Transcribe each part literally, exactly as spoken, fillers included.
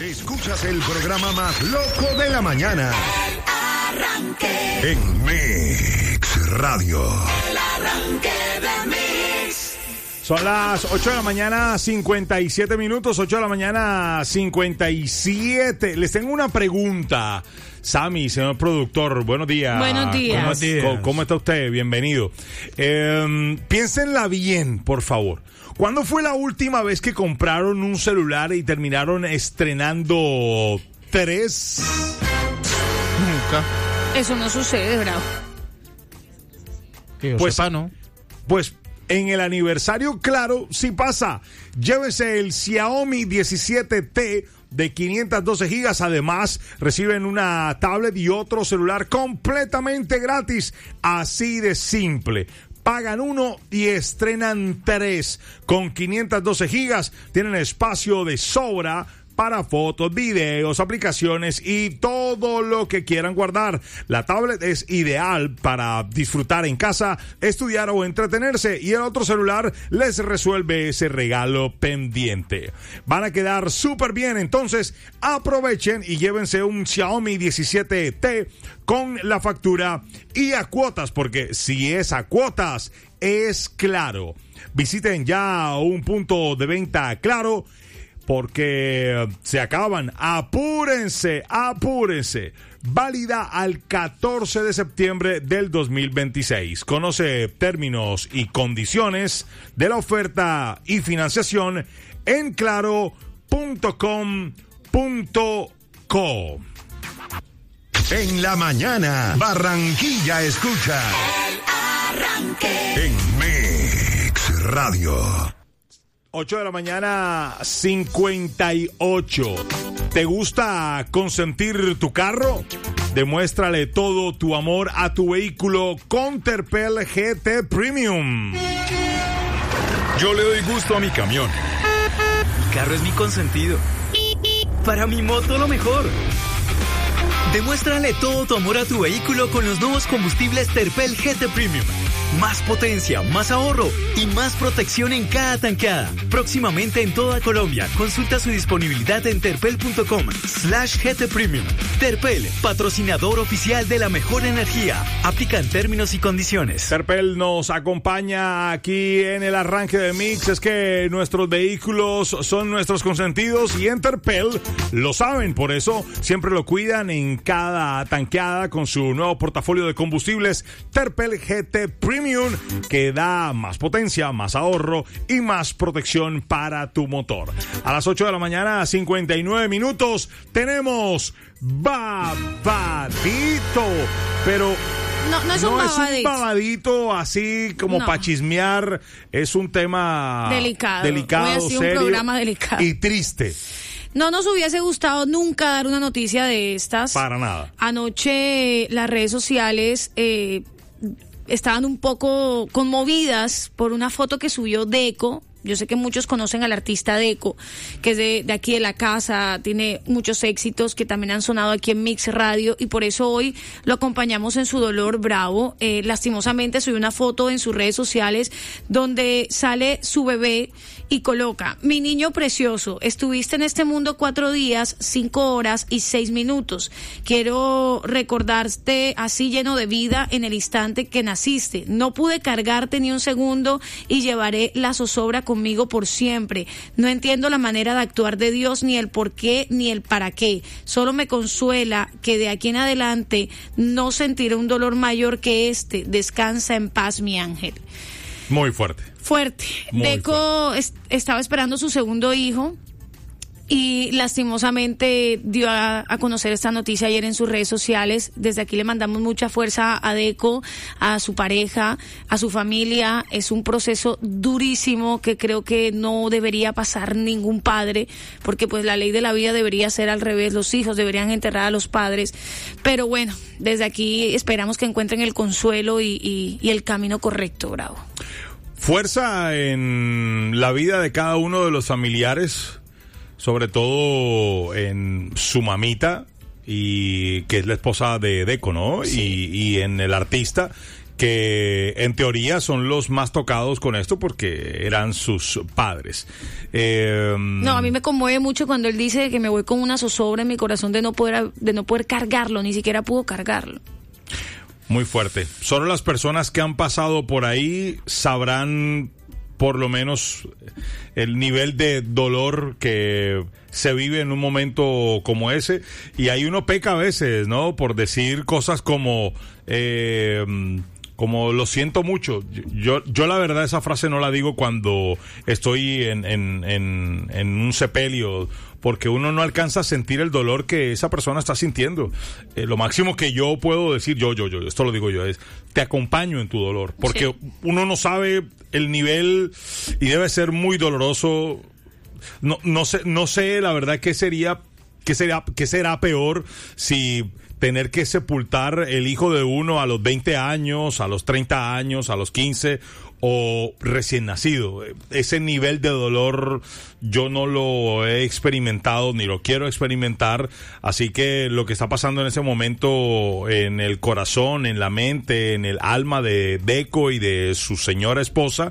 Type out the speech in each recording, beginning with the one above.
Escuchas el programa más loco de la mañana. El arranque. En Mix Radio. El arranque de Mix. Son las ocho de la mañana, cincuenta y siete minutos. ocho de la mañana, cincuenta y siete. Les tengo una pregunta. Sammy, señor productor, buenos días. Buenos días. ¿Cómo, ¿Cómo, cómo está usted? Bienvenido. Eh, piénsenla bien, por favor. ¿Cuándo fue la última vez que compraron un celular y terminaron estrenando tres? Nunca. Eso no sucede, bravo. Que yo Pues, sepa, ¿no? Pues en el aniversario, claro, sí pasa. Llévese el Xiaomi diecisiete T de quinientos doce gigas. Además, reciben una tablet y otro celular completamente gratis. Así de simple. Pagan uno y estrenan tres. Con quinientos doce gigas tienen espacio de sobra para fotos, videos, aplicaciones y todo lo que quieran guardar. La tablet es ideal para disfrutar en casa, estudiar o entretenerse, y el otro celular les resuelve ese regalo pendiente. Van a quedar súper bien, entonces aprovechen y llévense un Xiaomi diecisiete T con la factura y a cuotas, porque si es a cuotas, es Claro. Visiten ya un punto de venta Claro, porque se acaban. Apúrense, apúrense. Válida al catorce de septiembre del dos mil veintiséis. Conoce términos y condiciones de la oferta y financiación en claro punto com punto co. En la mañana, Barranquilla escucha. El arranque. En Mix Radio. ocho de la mañana, cincuenta y ocho. ¿Te gusta consentir tu carro? Demuéstrale todo tu amor a tu vehículo con Terpel G T Premium. Yo le doy gusto a mi camión. Mi carro es mi consentido. Para mi moto, lo mejor. Demuéstrale todo tu amor a tu vehículo con los nuevos combustibles Terpel G T Premium. Más potencia, más ahorro y más protección en cada tanqueada. Próximamente en toda Colombia. Consulta su disponibilidad en terpel punto com slash G T Premium. Terpel, patrocinador oficial de la mejor energía. Aplican términos y condiciones. Terpel nos acompaña aquí en el arranque de Mix. Es que nuestros vehículos son nuestros consentidos y en Terpel lo saben. Por eso siempre lo cuidan en cada tanqueada con su nuevo portafolio de combustibles Terpel G T Premium, que da más potencia, más ahorro y más protección para tu motor. A las ocho de la mañana, cincuenta y nueve minutos, tenemos babadito, pero No, no es un no babadito. es un babadito así como No. para chismear. Es un tema Delicado. delicado, Hoy ha sido un serio programa delicado. y triste. No nos hubiese gustado nunca dar una noticia de estas. Para nada. Anoche las redes sociales eh, estaban un poco conmovidas por una foto que subió Deco. Yo sé que muchos conocen al artista Deco, que es de, de aquí de la casa, tiene muchos éxitos que también han sonado aquí en Mix Radio, y por eso hoy lo acompañamos en su dolor bravo. Eh, lastimosamente subió una foto en sus redes sociales donde sale su bebé y coloca: mi niño precioso, estuviste en este mundo cuatro días, cinco horas y seis minutos. Quiero recordarte así, lleno de vida, en el instante que naciste. No pude cargarte ni un segundo y llevaré la zozobra conmigo por siempre. No entiendo la manera de actuar de Dios, ni el por qué, ni el para qué. Solo me consuela que de aquí en adelante no sentiré un dolor mayor que este. Descansa en paz, mi ángel. Muy fuerte. Fuerte. Muy Deco es- estaba esperando su segundo hijo y lastimosamente dio a, a conocer esta noticia ayer en sus redes sociales. Desde aquí le mandamos mucha fuerza a Deco, a su pareja, a su familia. Es un proceso durísimo que creo que no debería pasar ningún padre, porque pues la ley de la vida debería ser al revés. Los hijos deberían enterrar a los padres. Pero bueno, desde aquí esperamos que encuentren el consuelo y, y, y el camino correcto, bravo. Fuerza en la vida de cada uno de los familiares, sobre todo en su mamita, y que es la esposa de Deco, ¿no? Sí. Y, y en el artista, que en teoría son los más tocados con esto porque eran sus padres. Eh, no, a mí me conmueve mucho cuando él dice que me voy con una zozobra en mi corazón de no poder, de no poder cargarlo, ni siquiera pudo cargarlo. Muy fuerte. Solo las personas que han pasado por ahí sabrán por lo menos el nivel de dolor que se vive en un momento como ese, y ahí uno peca a veces, ¿no? Por decir cosas como eh, como lo siento mucho. Yo, yo la verdad esa frase no la digo cuando estoy en, en, en, en un sepelio, porque uno no alcanza a sentir el dolor que esa persona está sintiendo. Eh, lo máximo que yo puedo decir, yo, yo, yo, esto lo digo yo, es te acompaño en tu dolor, porque sí. Uno no sabe el nivel y debe ser muy doloroso. No, no sé, no sé la verdad qué sería, qué sería, qué será peor si tener que sepultar el hijo de uno a los veinte años, a los treinta años, a los quince o recién nacido. Ese nivel de dolor yo no lo he experimentado ni lo quiero experimentar, así que lo que está pasando en ese momento en el corazón, en la mente, en el alma de Deco y de su señora esposa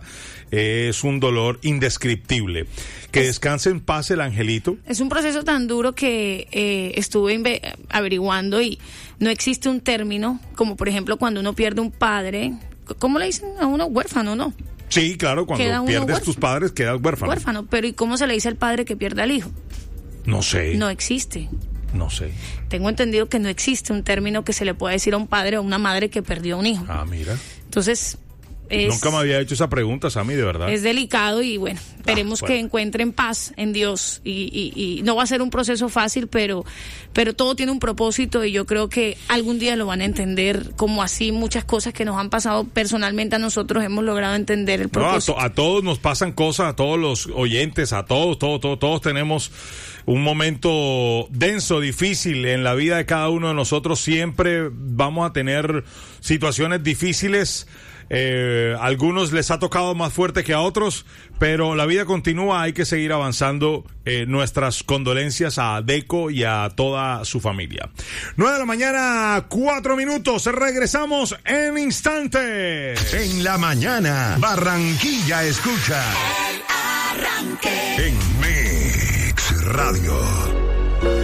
es un dolor indescriptible. Que descanse en paz el angelito. Es un proceso tan duro que eh, estuve inve- averiguando y no existe un término, como por ejemplo cuando uno pierde un padre. ¿Cómo le dicen a uno? Huérfano, ¿no? Sí, claro, cuando pierdes huérfano. tus padres quedas huérfano. Huérfano, pero ¿y cómo se le dice al padre que pierde al hijo? No sé. No existe. No sé. Tengo entendido que no existe un término que se le pueda decir a un padre o a una madre que perdió a un hijo. Ah, mira. Entonces... Es, nunca me había hecho esa pregunta, Sammy, de verdad. Es delicado y bueno, esperemos ah, bueno. que encuentren paz en Dios y, y, y no va a ser un proceso fácil, pero, pero todo tiene un propósito y yo creo que algún día lo van a entender, como así muchas cosas que nos han pasado personalmente a nosotros hemos logrado entender el propósito. No, a, to- a todos nos pasan cosas, a todos los oyentes, a todos, todos, todos, todos tenemos un momento denso, difícil en la vida de cada uno de nosotros. Siempre vamos a tener situaciones difíciles. Eh, a algunos les ha tocado más fuerte que a otros, pero la vida continúa, hay que seguir avanzando. Eh, nuestras condolencias a Deco y a toda su familia. nueve de la mañana, cuatro minutos, regresamos en instantes. En la mañana, Barranquilla escucha El Arranque en Mix Radio.